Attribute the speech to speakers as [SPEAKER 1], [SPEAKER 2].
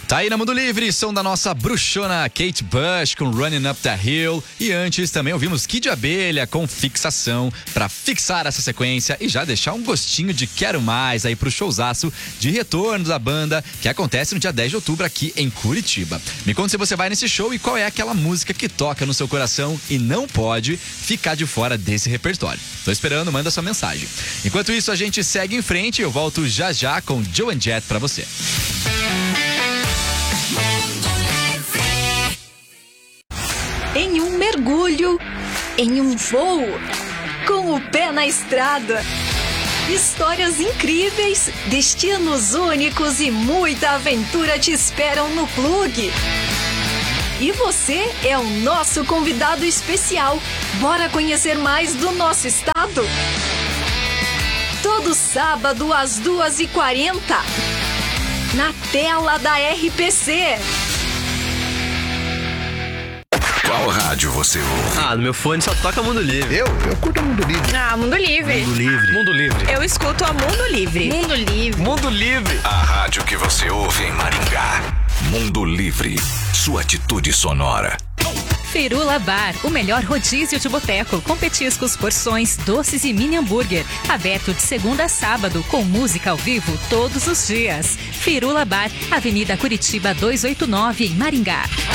[SPEAKER 1] Tá aí na Mundo Livre, som da nossa bruxona Kate Bush com Running Up the Hill. E antes também ouvimos Kid Abelha com Fixação, pra fixar essa sequência e já deixar um gostinho de Quero Mais aí pro showzaço de retorno da banda que acontece no dia 10 de outubro aqui em Curitiba. Me conta se você vai nesse show e qual é aquela música que toca no seu coração e não pode ficar de fora desse repertório. Tô esperando, manda sua mensagem. Enquanto isso, a gente segue em frente e eu volto já já com Joan Jett pra você.
[SPEAKER 2] Em um mergulho, em um voo, com o pé na estrada. Histórias incríveis, destinos únicos e muita aventura te esperam no Plug. E você é o nosso convidado especial. Bora conhecer mais do nosso estado? Todo sábado às 2h40, na tela da RPC.
[SPEAKER 3] Qual rádio você ouve?
[SPEAKER 4] No meu fone só toca Mundo Livre.
[SPEAKER 5] Eu curto Mundo Livre.
[SPEAKER 6] Mundo Livre.
[SPEAKER 4] Mundo Livre. Mundo Livre.
[SPEAKER 6] Eu escuto a Mundo Livre.
[SPEAKER 7] Mundo Livre.
[SPEAKER 4] Mundo Livre.
[SPEAKER 3] A rádio que você ouve em Maringá. Mundo Livre. Sua atitude sonora.
[SPEAKER 8] Firula Bar, o melhor rodízio de boteco, com petiscos, porções, doces e mini hambúrguer. Aberto de segunda a sábado, com música ao vivo todos os dias. Firula Bar, Avenida Curitiba 289, em Maringá.